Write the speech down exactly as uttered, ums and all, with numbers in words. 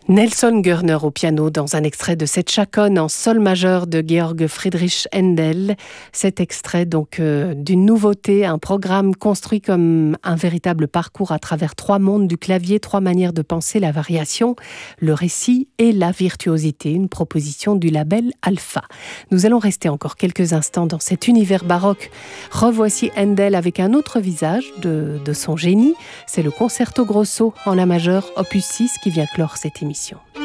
Nelson Görner au piano dans un extrait de cette chaconne en sol majeur de Georg Friedrich Händel. Cet extrait donc euh, d'une nouveauté, un programme construit comme un véritable parcours à travers trois mondes du clavier, trois manières de penser la variation, le récit et la virtuosité, une proposition du label Alpha. Nous allons rester encore quelques instants dans cet univers baroque. Revoici Händel avec un autre visage de, de son génie, c'est le concerto grosso en la majeure opus six qui vient clore cette émission.